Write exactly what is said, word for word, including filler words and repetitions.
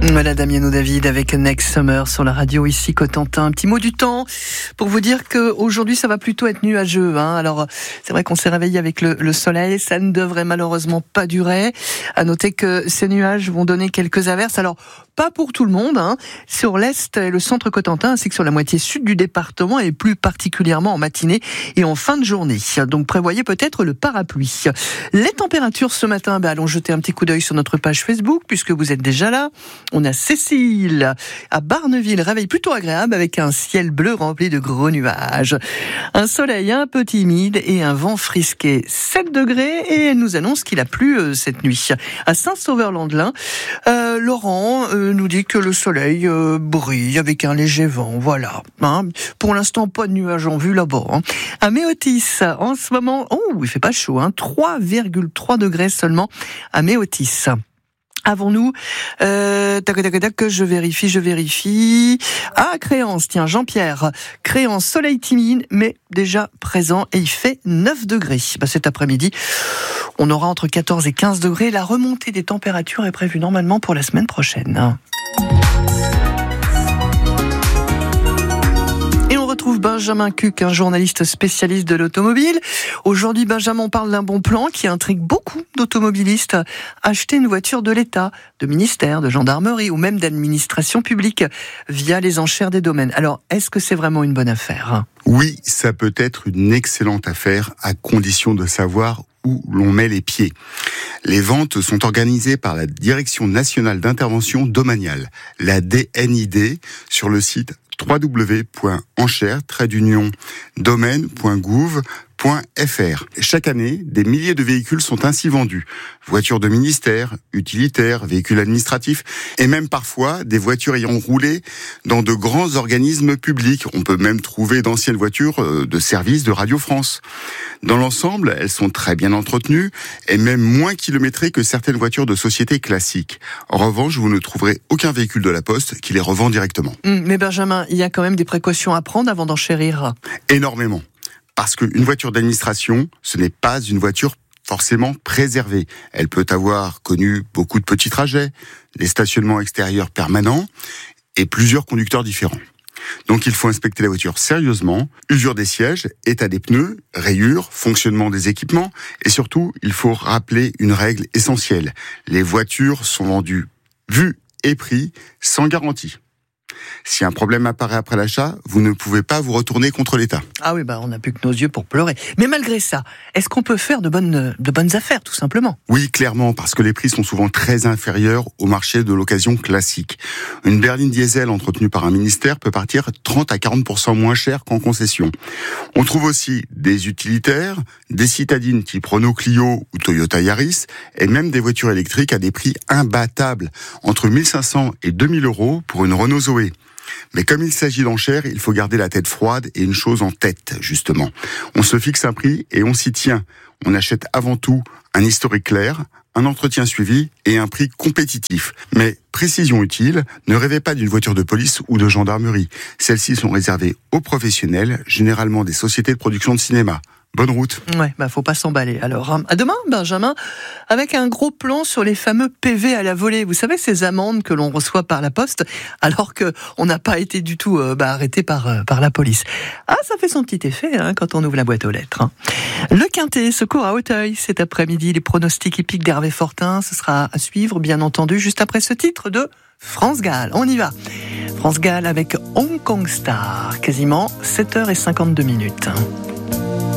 Voilà Damiano David avec Next Summer sur la radio ici Cotentin. Un petit mot du temps pour vous dire qu'aujourd'hui ça va plutôt être nuageux. Hein. Alors c'est vrai qu'on s'est réveillé avec le, le soleil, ça ne devrait malheureusement pas durer. À noter que ces nuages vont donner quelques averses. Alors pas pour tout le monde, hein. Sur l'est et le centre Cotentin ainsi que sur la moitié sud du département et plus particulièrement en matinée et en fin de journée. Donc prévoyez peut-être le parapluie. Les températures ce matin, bah, allons jeter un petit coup d'œil sur notre page Facebook puisque vous êtes déjà là. On a Cécile à Barneville, réveil plutôt agréable avec un ciel bleu rempli de gros nuages. Un soleil un peu timide et un vent frisqué. sept degrés et elle nous annonce qu'il a plu euh, cette nuit. À Saint-Sauveur-Landelin, euh, Laurent euh, nous dit que le soleil euh, brille avec un léger vent. Voilà. Hein. Pour l'instant, pas de nuages en vue là-bas. Hein. À Méotis, en ce moment, oh, il fait pas chaud, hein, trois virgule trois degrés seulement à Méotis. Avons-nous euh, tac, tac, tac, que je vérifie, je vérifie. Ah, Créance, tiens, Jean-Pierre. Créance, soleil timide, mais déjà présent et il fait neuf degrés. Bah, cet après-midi, on aura entre quatorze et quinze degrés. La remontée des températures est prévue normalement pour la semaine prochaine. Retrouve Benjamin Cuc, un journaliste spécialiste de l'automobile. Aujourd'hui, Benjamin, on parle d'un bon plan qui intrigue beaucoup d'automobilistes. Acheter une voiture de l'État, de ministère, de gendarmerie ou même d'administration publique via les enchères des domaines. Alors, est-ce que c'est vraiment une bonne affaire ? Oui, ça peut être une excellente affaire à condition de savoir où l'on met les pieds. Les ventes sont organisées par la Direction nationale d'intervention domaniale, la D N I D, sur le site w w w point enchères tiret d'union domaine point gouv point f r. Chaque année, des milliers de véhicules sont ainsi vendus. Voitures de ministère, utilitaires, véhicules administratifs et même parfois des voitures ayant roulé dans de grands organismes publics. On peut même trouver d'anciennes voitures de service de Radio France. Dans l'ensemble, elles sont très bien entretenues et même moins kilométrées que certaines voitures de société classiques. En revanche, vous ne trouverez aucun véhicule de la Poste qui les revend directement. Mmh, mais Benjamin, il y a quand même des précautions à prendre avant d'enchérir. Énormément. Parce qu'une voiture d'administration, ce n'est pas une voiture forcément préservée. Elle peut avoir connu beaucoup de petits trajets, des stationnements extérieurs permanents et plusieurs conducteurs différents. Donc il faut inspecter la voiture sérieusement, usure des sièges, état des pneus, rayures, fonctionnement des équipements et surtout, il faut rappeler une règle essentielle. Les voitures sont vendues vues et prix sans garantie. Si un problème apparaît après l'achat, vous ne pouvez pas vous retourner contre l'État. Ah oui, bah on n'a plus que nos yeux pour pleurer. Mais malgré ça, est-ce qu'on peut faire de bonnes, de bonnes affaires, tout simplement ? Oui, clairement, parce que les prix sont souvent très inférieurs au marché de l'occasion classique. Une berline diesel entretenue par un ministère peut partir trente à quarante pour cent moins cher qu'en concession. On trouve aussi des utilitaires, des citadines type Renault Clio ou Toyota Yaris, et même des voitures électriques à des prix imbattables, entre mille cinq cents et deux mille euros pour une Renault Zoé. Mais comme il s'agit d'enchères, il faut garder la tête froide et une chose en tête, justement. On se fixe un prix et on s'y tient. On achète avant tout un historique clair, un entretien suivi et un prix compétitif. Mais précision utile, ne rêvez pas d'une voiture de police ou de gendarmerie. Celles-ci sont réservées aux professionnels, généralement des sociétés de production de cinéma. Bonne route. Ouais, bah faut pas s'emballer. Alors, à demain, Benjamin, avec un gros plan sur les fameux P V à la volée. Vous savez, ces amendes que l'on reçoit par la poste, alors que on n'a pas été du tout euh, bah, arrêté par euh, par la police. Ah, ça fait son petit effet hein, quand on ouvre la boîte aux lettres. Hein. Le Quintet secours à Auteuil cet après-midi. Les pronostics hippiques d'Hervé Fortin, ce sera à suivre, bien entendu, juste après ce titre de France Gall. On y va. France Gall avec Hong Kong Star, quasiment sept heures cinquante-deux minutes.